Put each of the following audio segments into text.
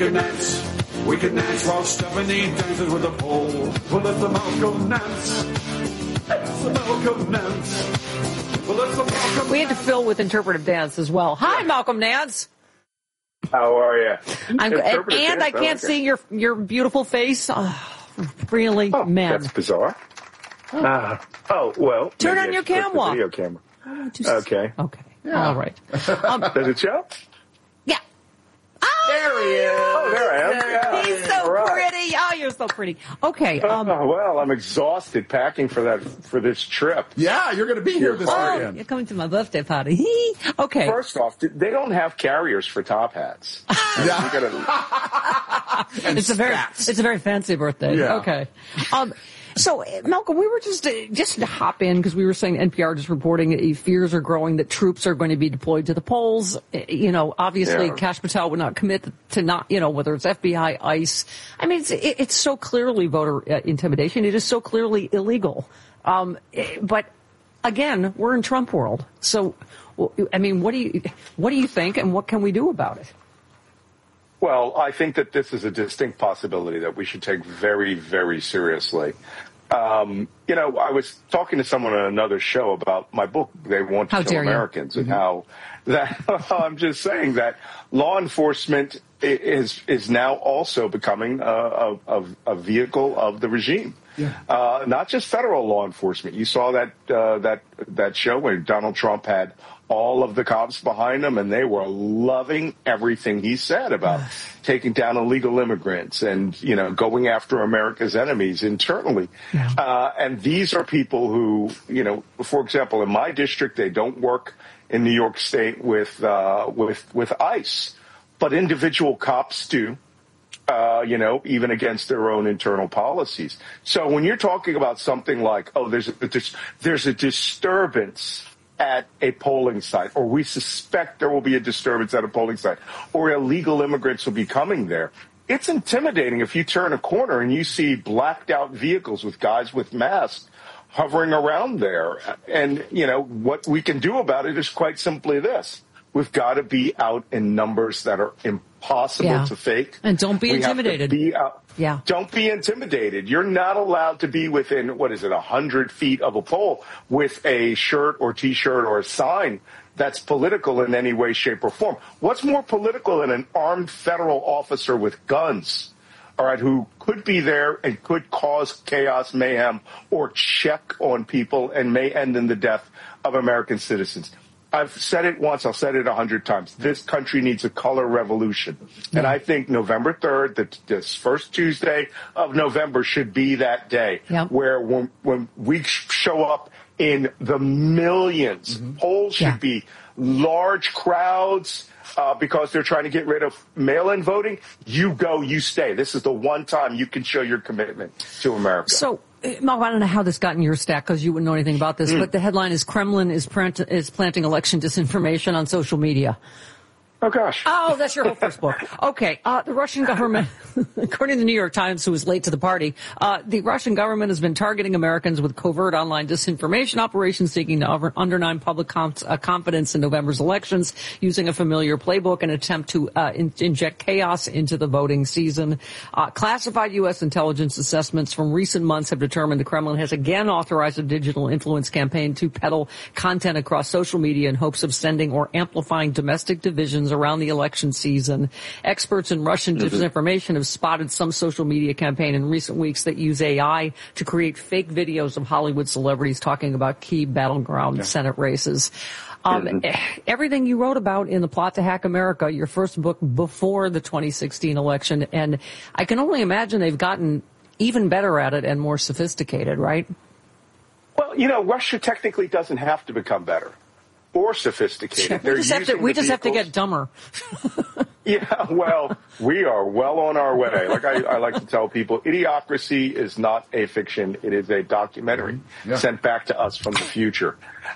can dance. We can dance while Stephanie dances with a pole. Well, it's the Malcolm dance. It's the Malcolm dance. Well, it's the Malcolm We had to fill with interpretive dance as well. Hi, Malcolm Nance. How are you? I can't see your beautiful face. Really, man. That's bizarre. Well. Turn on your camera. Video camera. Okay. Okay. Yeah. All right. Does it show? Yeah. There he is. Oh, there I am. Yeah. He's so pretty. Oh, you're so pretty. Okay. Well, I'm exhausted packing for this trip. Yeah, you're going to be here this weekend. You're coming to my birthday party. Okay. First off, they don't have carriers for top hats. It's a very fancy birthday. Yeah. Okay. So, Malcolm, we were just to hop in because we were saying NPR just reporting fears are growing that troops are going to be deployed to the polls. Obviously, Kash Patel would not commit to not, whether it's FBI, ICE. I mean, it's so clearly voter intimidation. It is so clearly illegal. But again, we're in Trump world. So, I mean, what do you think, and what can we do about it? Well, I think that this is a distinct possibility that we should take very, very seriously. I was talking to someone on another show about my book, They Want to Kill Americans, and how that I'm just saying that law enforcement is now also becoming a vehicle of the regime. Yeah. Not just federal law enforcement. You saw that show where Donald Trump had all of the cops behind him, and they were loving everything he said about taking down illegal immigrants and, going after America's enemies internally. Yeah. And these are people who, for example, in my district, they don't work in New York State with ICE, but individual cops do. Even against their own internal policies. So when you're talking about something like, there's a disturbance at a polling site, or we suspect there will be a disturbance at a polling site, or illegal immigrants will be coming there, it's intimidating if you turn a corner and you see blacked out vehicles with guys with masks hovering around there. And, what we can do about it is quite simply this. We've got to be out in numbers that are impossible to fake. And don't be intimidated. Don't be intimidated. You're not allowed to be within, 100 feet of a pole with a shirt or T-shirt or a sign that's political in any way, shape, or form. What's more political than an armed federal officer with guns, all right, who could be there and could cause chaos, mayhem, or check on people and may end in the death of American citizens? I've said it once, I'll say it 100 times. This country needs a color revolution. Yeah. And I think November 3rd, this first Tuesday of November, should be that day where when we show up in the millions, polls should be large crowds because they're trying to get rid of mail-in voting. You go, you stay. This is the one time you can show your commitment to America. So, Malcolm, I don't know how this got in your stack because you wouldn't know anything about this, but the headline is Kremlin is planting election disinformation on social media. Oh, gosh. Oh, that's your whole first book. Okay. The Russian government, according to the New York Times, who was late to the party, the Russian government has been targeting Americans with covert online disinformation operations seeking to undermine public confidence in November's elections using a familiar playbook and attempt to inject chaos into the voting season. Classified U.S. intelligence assessments from recent months have determined the Kremlin has again authorized a digital influence campaign to peddle content across social media in hopes of sending or amplifying domestic divisions around the election season. Experts in Russian disinformation have spotted some social media campaign in recent weeks that use AI to create fake videos of Hollywood celebrities talking about key battleground Senate races. Everything you wrote about in The Plot to Hack America, your first book before the 2016 election, and I can only imagine they've gotten even better at it and more sophisticated, right? Well, Russia technically doesn't have to become better or sophisticated. We just have to get dumber. Yeah, well, we are well on our way. Like I like to tell people, Idiocracy is not a fiction. It is a documentary sent back to us from the future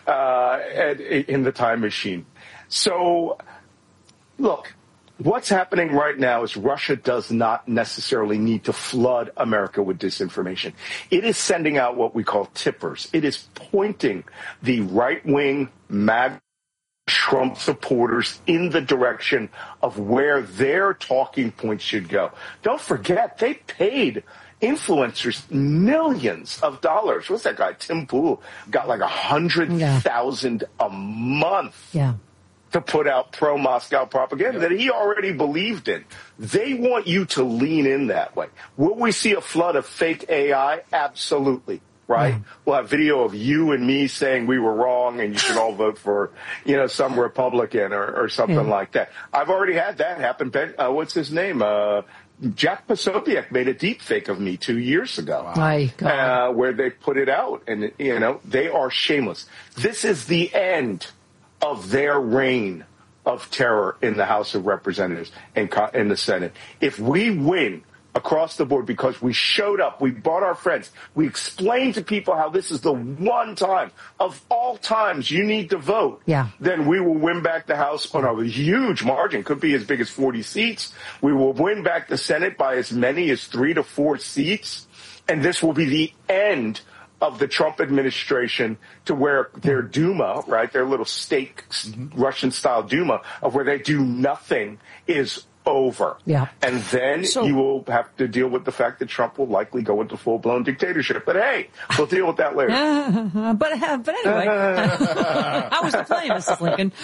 in the time machine. So, look, what's happening right now is Russia does not necessarily need to flood America with disinformation. It is sending out what we call tippers. It is pointing the right-wing MAGA Trump supporters in the direction of where their talking points should go. Don't forget, they paid influencers millions of dollars. What's that guy? Tim Pool got like $100,000 a month to put out pro-Moscow propaganda that he already believed in. They want you to lean in that way. Will we see a flood of fake AI? Absolutely. Right? We'll have video of you and me saying we were wrong and you should all vote for, some Republican or something like that. I've already had that happen. What's his name? Jack Posobiec made a deep fake of me 2 years ago. Where they put it out. And, they are shameless. This is the end of their reign of terror in the House of Representatives and in the Senate. If we win across the board because we showed up, we brought our friends, we explained to people how this is the one time of all times you need to vote, then we will win back the House on a huge margin, could be as big as 40 seats. We will win back the Senate by as many as 3 to 4 seats, and this will be the end of the Trump administration to where their Duma, right, their little state Russian-style Duma, of where they do nothing is over. And then you will have to deal with the fact that Trump will likely go into full-blown dictatorship. But hey, we'll deal with that later. But anyway, I was to play, Mrs.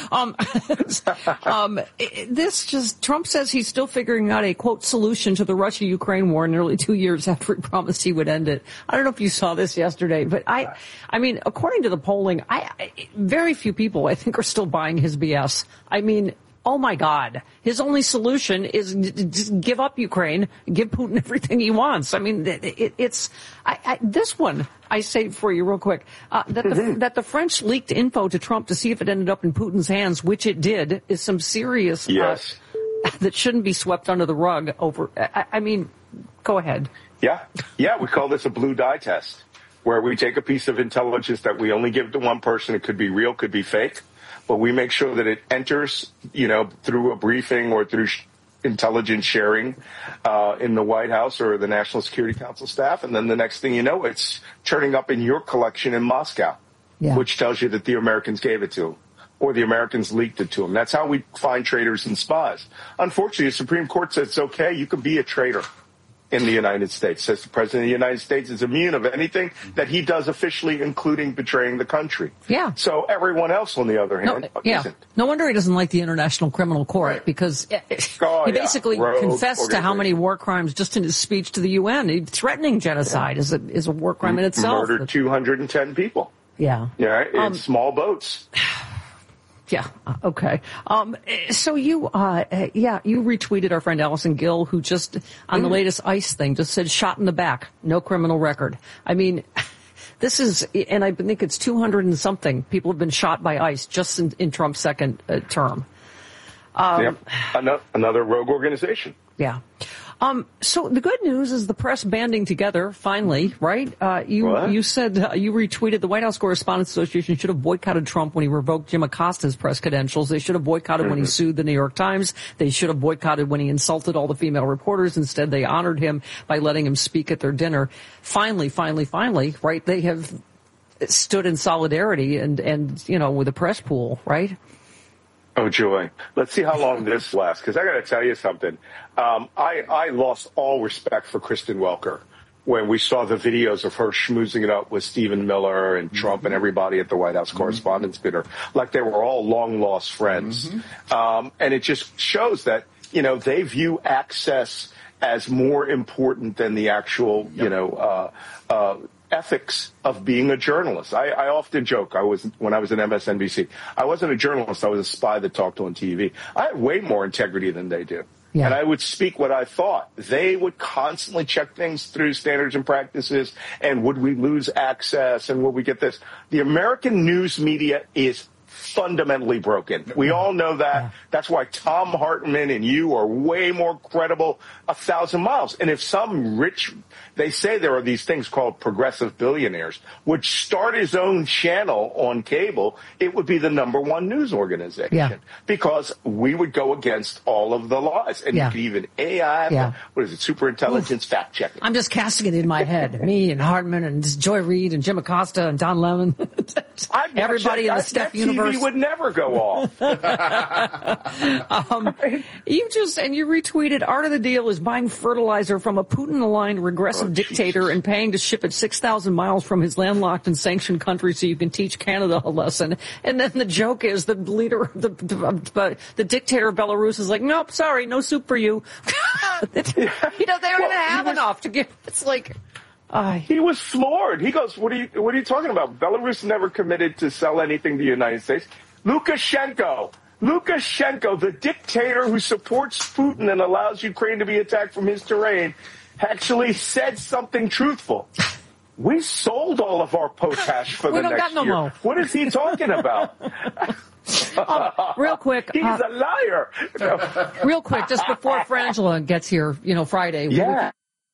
Lincoln. Trump says he's still figuring out a, quote, solution to the Russia-Ukraine war nearly 2 years after he promised he would end it. I don't know if you saw this yesterday, but I mean, according to the polling, very few people, I think, are still buying his BS. I mean, oh my God. His only solution is just give up Ukraine, give Putin everything he wants. I mean, it's this one, I say for you real quick, that the French leaked info to Trump to see if it ended up in Putin's hands, which it did, is some serious, that shouldn't be swept under the rug over. I mean, go ahead. Yeah, we call this a blue dye test, where we take a piece of intelligence that we only give to one person. It could be real, could be fake. But we make sure that it enters, through a briefing or through intelligence sharing in the White House or the National Security Council staff. And then the next thing you know, it's turning up in your collection in Moscow, which tells you that the Americans gave it to them or the Americans leaked it to them. That's how we find traitors and spies. Unfortunately, the Supreme Court said it's okay. You can be a traitor in the United States. Says the President of the United States is immune of anything that he does officially, including betraying the country. So everyone else, on the other hand, isn't. No wonder he doesn't like the International Criminal Court, because he basically confessed to how many war crimes just in his speech to the UN. Threatening genocide is a war crime in itself. Murdered 210 people. In small boats. Okay. So you retweeted our friend Allison Gill, who just, on the latest ICE thing, just said shot in the back, no criminal record. I mean, this is, and I think it's 200 and something people have been shot by ICE just in Trump's second term. Another rogue organization. So the good news is the press banding together, finally, right? You said, you retweeted the White House Correspondents Association should have boycotted Trump when he revoked Jim Acosta's press credentials. They should have boycotted when he sued the New York Times. They should have boycotted when he insulted all the female reporters. Instead, they honored him by letting him speak at their dinner. Finally, right? They have stood in solidarity and with the press pool, right? Oh, joy. Let's see how long this lasts, because I got to tell you something. I lost all respect for Kristen Welker when we saw the videos of her schmoozing it up with Stephen Miller and Trump and everybody at the White House Correspondents' Dinner, like they were all long-lost friends. And it just shows that, they view access as more important than the actual, ethics of being a journalist. I often joke, when I was at MSNBC, I wasn't a journalist, I was a spy that talked on TV. I had way more integrity than they do. And I would speak what I thought. They would constantly check things through standards and practices, and would we lose access, and would we get this? The American news media is fundamentally broken. We all know that. That's why Tom Hartman and you are way more credible 1,000 miles. And if some they say there are these things called progressive billionaires, would start his own channel on cable, it would be the #1 news organization. Because we would go against all of the laws. And you could even AI, what is it, superintelligence fact checking. I'm just casting it in my head. Me and Hartman and Joy Reid and Jim Acosta and Don Lemon. Everybody in the Steph universe. would never go off. You retweeted, Art of the Deal is buying fertilizer from a Putin-aligned regressive dictator and paying to ship it 6,000 miles from his landlocked and sanctioned country so you can teach Canada a lesson. And then the joke is the leader, the dictator of Belarus is like, nope, sorry, no soup for you. They don't have enough to give. It's like... he was floored. He goes, what are you talking about? Belarus never committed to sell anything to the United States. Lukashenko, the dictator who supports Putin and allows Ukraine to be attacked from his terrain, actually said something truthful. We sold all of our potash for the next year. More. What is he talking about? Real quick. He's a liar. Real quick, just before Frangela gets here, Friday. Yeah.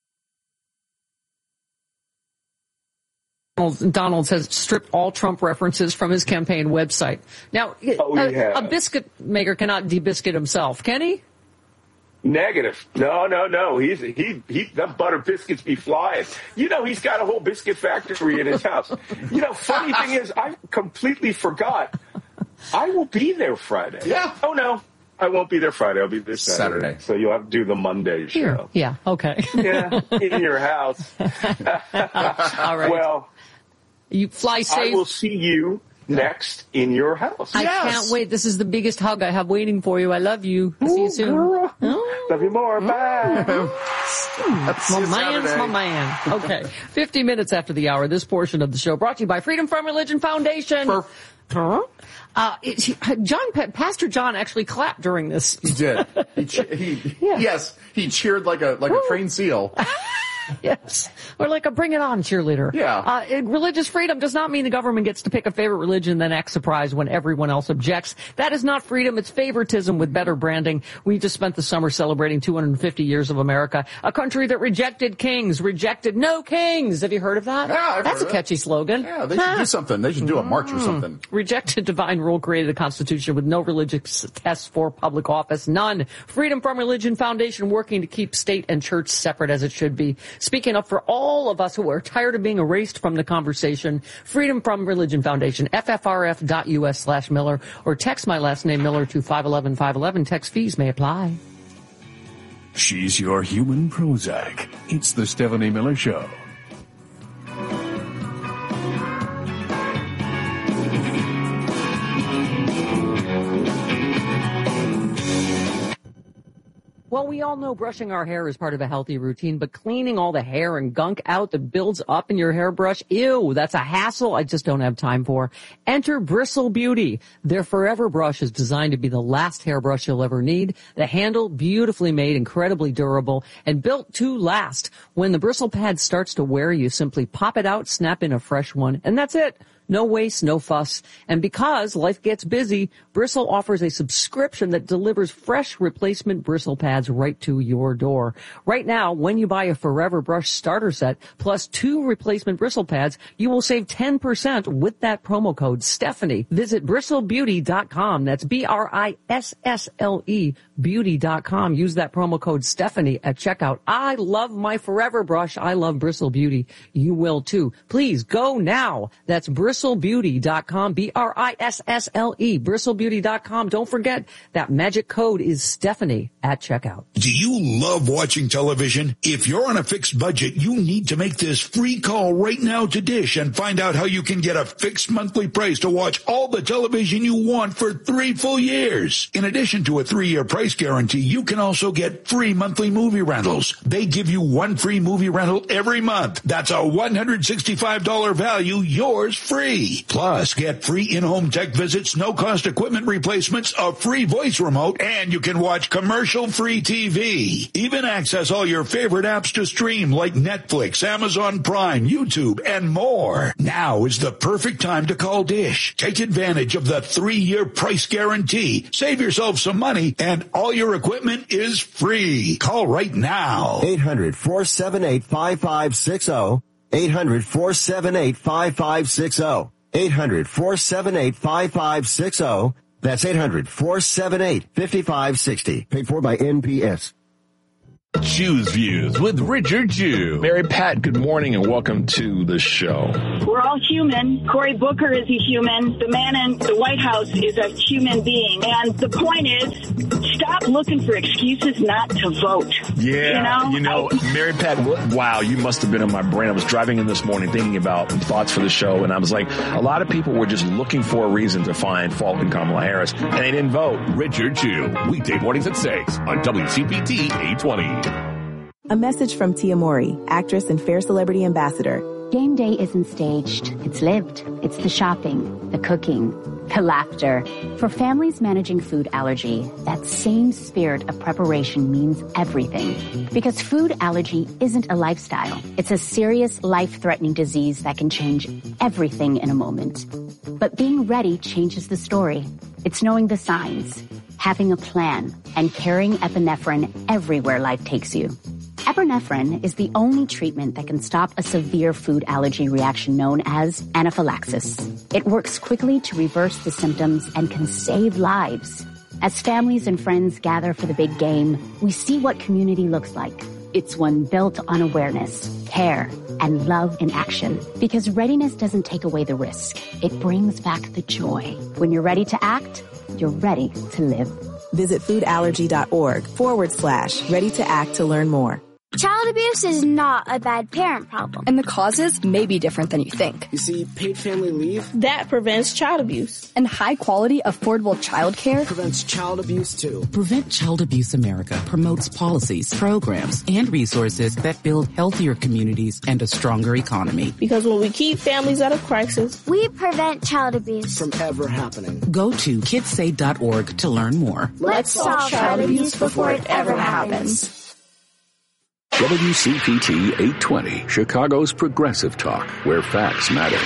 Donald has stripped all Trump references from his campaign website. Now, a biscuit maker cannot debiscuit himself, can he? Negative. No. That butter biscuits be flying. He's got a whole biscuit factory in his house. Funny thing is, I completely forgot. I will be there Friday. Yeah. Oh, no. I won't be there Friday. I'll be there Saturday. So you'll have to do the Monday show. Here. Yeah. Okay. Yeah. In your house. All right. Well, you fly safe. I will see you next in your house. I can't wait. This is the biggest hug I have waiting for you. I love you. See you soon. Girl. Love you more. Bye. My man. Okay. 50 minutes after the hour, this portion of the show brought to you by Freedom From Religion Foundation. Pastor John actually clapped during this. He did. Yes, he cheered like a trained seal. Yes. Or like a bring it on cheerleader. Yeah. Religious freedom does not mean the government gets to pick a favorite religion and then act surprised when everyone else objects. That is not freedom. It's favoritism with better branding. We just spent the summer celebrating 250 years of America, a country that rejected kings, rejected no kings. Have you heard of that? Yeah, that's a catchy slogan. Yeah, they should do something. They should do a march or something. Rejected divine rule, created a constitution with no religious tests for public office. None. Freedom From Religion Foundation working to keep state and church separate as it should be. Speaking up for all of us who are tired of being erased from the conversation. Freedom From Religion Foundation, ffrf.us/Miller, or text my last name Miller to 511-511. Text fees may apply. She's your human Prozac. It's the Stephanie Miller Show. Well, we all know brushing our hair is part of a healthy routine, but cleaning all the hair and gunk out that builds up in your hairbrush, ew, that's a hassle I just don't have time for. Enter Bristle Beauty. Their Forever Brush is designed to be the last hairbrush you'll ever need. The handle, beautifully made, incredibly durable, and built to last. When the bristle pad starts to wear, you simply pop it out, snap in a fresh one, and that's it. No waste, no fuss. And because life gets busy, Bristle offers a subscription that delivers fresh replacement bristle pads right to your door. Right now, when you buy a Forever Brush starter set plus 2 replacement bristle pads, you will save 10% with that promo code Stephanie. Visit bristlebeauty.com. That's BRISSLE beauty.com. Use that promo code Stephanie at checkout. I love my Forever Brush. I love Bristle Beauty. You will too. Please go now. That's bristlebeauty.com, BRISSLE, bristlebeauty.com. Don't forget that magic code is Stephanie at checkout. Do you love watching television? If you're on a fixed budget, you need to make this free call right now to Dish and find out how you can get a fixed monthly price to watch all the television you want for 3 full years. In addition to a 3-year price guarantee, you can also get free monthly movie rentals. They give you 1 free movie rental every month. That's a $165 value, yours free. Plus, get free in-home tech visits, no-cost equipment replacements, a free voice remote, and you can watch commercial-free TV. Even access all your favorite apps to stream like Netflix, Amazon Prime, YouTube, and more. Now is the perfect time to call Dish. Take advantage of the 3-year price guarantee. Save yourself some money, and all your equipment is free. Call right now. 800-478-5560. 800-478-5560. 800-478-5560. That's 800-478-5560. Paid for by NPS. Choose Views with Richard Chew. Mary Pat, good morning and welcome to the show. We're all human. Cory Booker is a human. The man in the White House is a human being. And the point is, stop looking for excuses not to vote. Yeah, Mary Pat, wow, you must have been on my brain. I was driving in this morning thinking about thoughts for the show, and I was like, a lot of people were just looking for a reason to find fault in Kamala Harris, and they didn't vote. Richard Chew, weekday mornings at 6 on WCPT 820. A message from Tia Mori, actress and Fair Celebrity Ambassador. Game day isn't staged. It's lived. It's the shopping, the cooking, the laughter. For families managing food allergy, that same spirit of preparation means everything. Because food allergy isn't a lifestyle. It's a serious, life-threatening disease that can change everything in a moment. But being ready changes the story. It's knowing the signs, having a plan, and carrying epinephrine everywhere life takes you. Epinephrine is the only treatment that can stop a severe food allergy reaction known as anaphylaxis. It works quickly to reverse the symptoms and can save lives. As families and friends gather for the big game, we see what community looks like. It's one built on awareness, care, and love in action. Because readiness doesn't take away the risk. It brings back the joy. When you're ready to act, you're ready to live. Visit foodallergy.org/ready to act to learn more. Child abuse is not a bad parent problem. And the causes may be different than you think. You see, paid family leave, that prevents child abuse. And high-quality, affordable childcare prevents child abuse, too. Prevent Child Abuse America promotes policies, programs, and resources that build healthier communities and a stronger economy. Because when we keep families out of crisis, we prevent child abuse from ever happening. Go to kidsaid.org to learn more. Let's solve child abuse before it ever happens. WCPT 820, Chicago's progressive talk, where facts matter.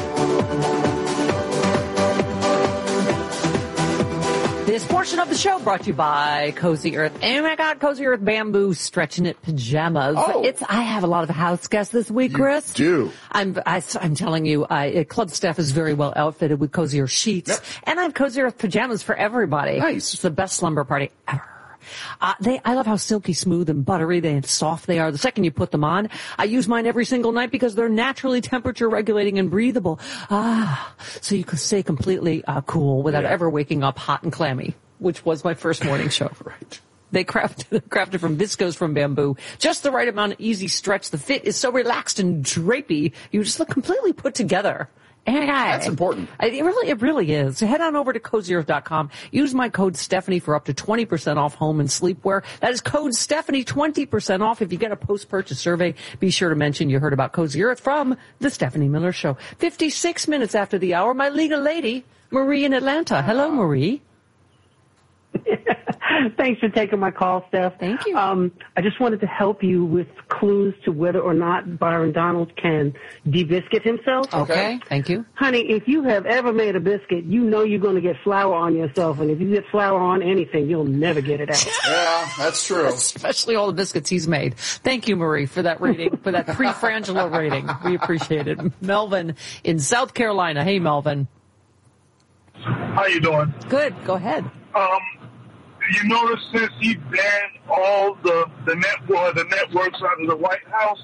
This portion of the show brought to you by Cozy Earth. Oh my God, Cozy Earth bamboo stretching it pajamas. Oh. I have a lot of house guests this week, Chris. You do. I'm telling you, club staff is very well outfitted with Cozy Earth sheets. Yep. And I have Cozy Earth pajamas for everybody. Nice. It's the best slumber party ever. I love how silky smooth and buttery and soft they are. The second you put them on, I use mine every single night because they're naturally temperature regulating and breathable. So you can stay completely cool without ever waking up hot and clammy, which was my first morning show. Right. They crafted from viscose from bamboo. Just the right amount of easy stretch. The fit is so relaxed and drapey. You just look completely put together. And that's important. It really is. So head on over to CozyEarth.com. Use my code Stephanie for up to 20% off home and sleepwear. That is code Stephanie, 20% off. If you get a post-purchase survey, be sure to mention you heard about Cozy Earth from The Stephanie Miller Show. 56 minutes after the hour, my legal lady, Marie in Atlanta. Hello, Marie. Thanks for taking my call, Steph. Thank you. I just wanted to help you with clues to whether or not Byron Donalds can debiscuit himself. Okay, thank you. Honey, if you have ever made a biscuit, you know you're going to get flour on yourself, and if you get flour on anything, you'll never get it out. Yeah, that's true. Especially all the biscuits he's made. Thank you, Marie, for that rating, for that pre-Frangelo rating. We appreciate it. Melvin in South Carolina. Hey, Melvin. How you doing? Good. Go ahead. You notice since he banned all the networks out of the White House,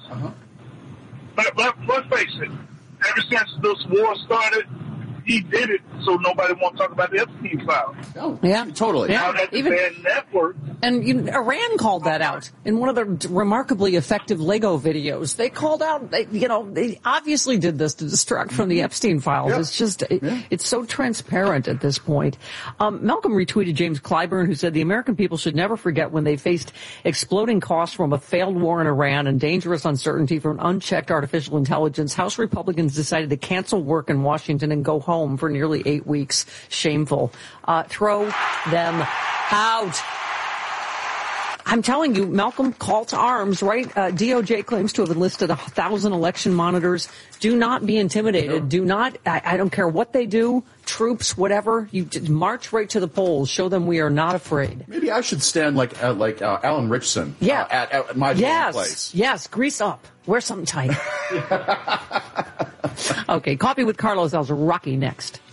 let's face it, ever since this war started, he did it so nobody won't talk about the Epstein files. Oh, yeah, totally. Now that's a banned network. And Iran called that out in one of their remarkably effective Lego videos. They called out, they obviously did this to distract from the Epstein files. Yep. It's just, it's so transparent at this point. Malcolm retweeted James Clyburn, who said the American people should never forget when they faced exploding costs from a failed war in Iran and dangerous uncertainty from unchecked artificial intelligence. House Republicans decided to cancel work in Washington and go home for nearly 8 weeks. Shameful. Throw them out. I'm telling you, Malcolm, call to arms, right? DOJ claims to have enlisted 1,000 election monitors. Do not be intimidated. Do not, I don't care what they do, troops, whatever. You march right to the polls. Show them we are not afraid. Maybe I should stand like Alan Richson at my place. Yes, grease up. Wear something tight. Okay, Coffee with Carlos Alzaraki next.